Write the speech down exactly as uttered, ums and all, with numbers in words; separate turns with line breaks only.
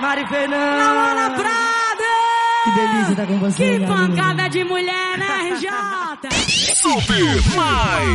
Mari Fernanda.
Namora Prada.
Que delícia estar com você.
Que pancada de mulher, né, R J?
Super Mais.